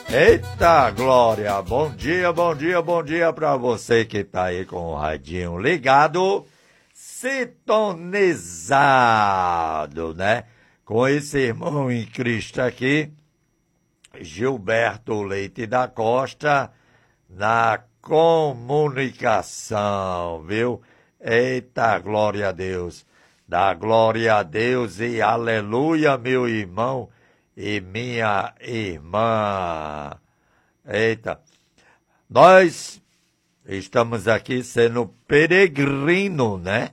Eita, Glória! Bom dia, bom dia, bom dia pra você que tá aí com o radinho ligado, sintonizado, né? Com esse irmão em Cristo aqui, Gilberto Leite da Costa, na comunicação, viu? Eita, glória a Deus! Dá glória a Deus e aleluia, meu irmão e minha irmã. Eita, nós estamos aqui sendo peregrino, né?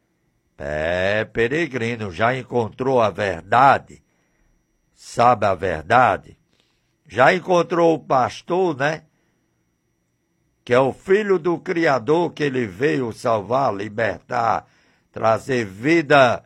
Peregrino, já encontrou a verdade? Sabe a verdade? Já encontrou o pastor, né? Que é o filho do Criador, que ele veio salvar, libertar, trazer vida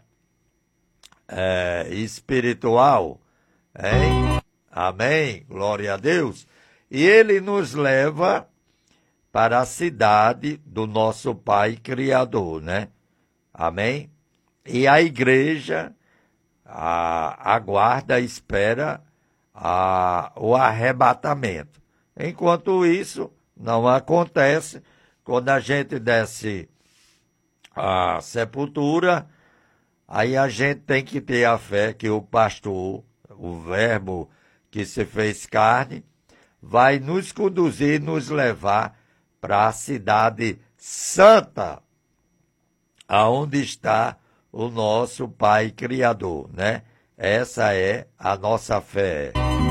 espiritual, hein? Amém? Glória a Deus. E ele nos leva para a cidade do nosso Pai Criador, né? Amém? E a igreja aguarda, espera o arrebatamento. Enquanto isso não acontece, quando a gente desce à sepultura, aí a gente tem que ter a fé que o pastor, o verbo que se fez carne, vai nos conduzir, nos levar para a cidade santa, aonde está o nosso Pai Criador, né? Essa é a nossa fé.